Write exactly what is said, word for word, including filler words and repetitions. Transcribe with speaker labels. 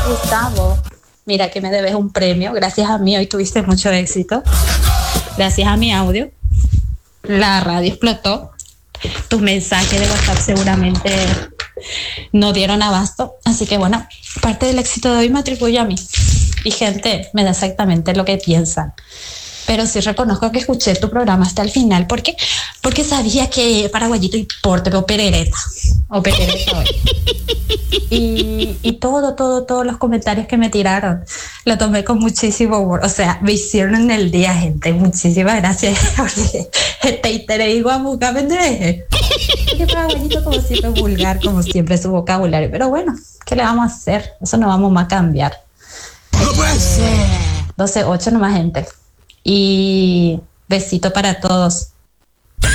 Speaker 1: Gustavo, mira que me debes un premio. Gracias a mí hoy tuviste mucho éxito. Gracias a mi audio, la radio explotó. Tus mensajes de WhatsApp seguramente no dieron abasto. Así que bueno, parte del éxito de hoy me atribuye a mí. Y gente me da exactamente lo que piensan. Pero sí reconozco que escuché tu programa hasta el final. ¿Por qué? Porque sabía que Paraguayito importa, o perereta. O perereta hoy. Y, y todo, todo, todos los comentarios que me tiraron, lo tomé con muchísimo humor. O sea, me hicieron en el día, gente. Muchísimas gracias. Te interés, guamuca, me entregué. Porque Paraguayito, como siempre, vulgar, como siempre, su vocabulario. Pero bueno, ¿qué le vamos a hacer? Eso no vamos más a cambiar.
Speaker 2: ¡No puede ser!
Speaker 1: doce ocho nomás, gente. Y besito para todos.